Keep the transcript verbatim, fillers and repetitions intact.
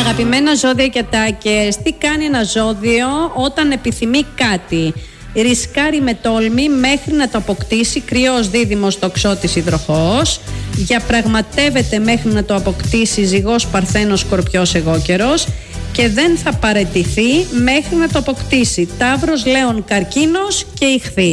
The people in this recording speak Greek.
Αγαπημένα ζώδια και ατάκες, τι κάνει ένα ζώδιο όταν επιθυμεί κάτι? Ρισκάρει με τόλμη μέχρι να το αποκτήσει. Κρυός, Δίδυμος, Τοξότης, Υδροχόος. Διαπραγματεύεται μέχρι να το αποκτήσει. Ζυγός, Παρθένος, Σκορπιός, Εγώκερος. Και δεν θα παραιτηθεί μέχρι να το αποκτήσει. Ταύρος, Λέων, Καρκίνος και Ιχθύς.